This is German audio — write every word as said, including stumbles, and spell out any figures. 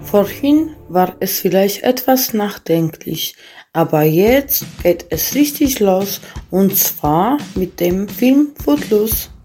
Vorhin war es vielleicht etwas nachdenklich, aber jetzt geht es richtig los und zwar mit dem Film Footloose.